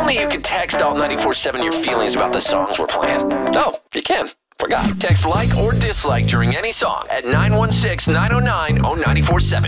Apparently you can text Alt 94.7 your feelings about the songs we're playing. Oh, you can. Forgot. Text like or dislike during any song at 916-909-0947.